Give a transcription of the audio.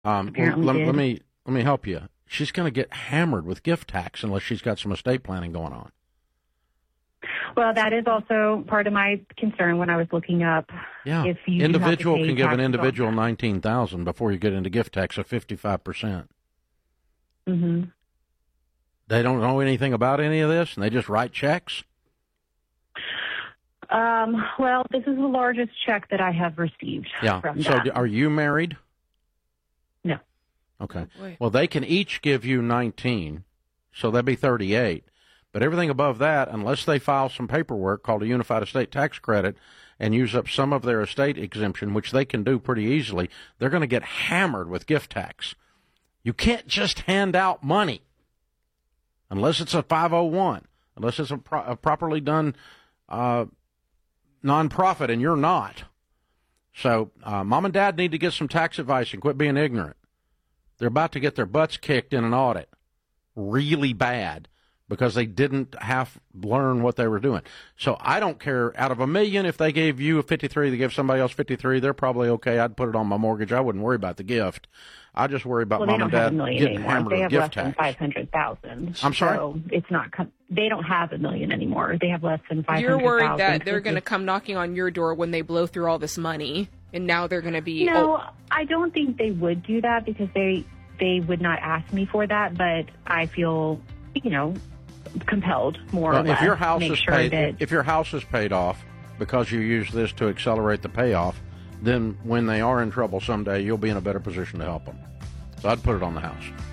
Apparently let did. me help you. She's going to get hammered with gift tax unless she's got some estate planning going on. Well, that is also part of my concern when I was looking up. Yeah, If you individual do have to pay can give an taxes individual on that. $19,000 before you get into gift tax of 55%. Mm-hmm. They don't know anything about any of this, and they just write checks. Well, this is the largest check that I have received. Yeah. From So, them. are you married? No. Okay. Boy. Well, they can each give you 19, so that'd be 38. But everything above that, unless they file some paperwork called a unified estate tax credit and use up some of their estate exemption, which they can do pretty easily, they're going to get hammered with gift tax. You can't just hand out money unless it's a 501, unless it's a properly done nonprofit, and you're not. So mom and dad need to get some tax advice and quit being ignorant. They're about to get their butts kicked in an audit really bad because they didn't learn what they were doing. So I don't care. Out of $1 million, if they gave you a 53, they give somebody else 53, they're probably okay. I'd put it on my mortgage. I wouldn't worry about the gift. I just worry about mom and dad getting hammered They with have gift less than tax. 500,000. I'm sorry? So it's not. They don't have $1 million anymore. They have less than 500,000. You're worried that they're going to come knocking on your door when they blow through all this money, and now they're going to be. No, I don't think they would do that because they would not ask me for that. But I feel, compelled more or Well, less. if your house make is sure paid, that, if your house is paid off because you use this to accelerate the payoff, then when they are in trouble someday, you'll be in a better position to help them. So I'd put it on the house.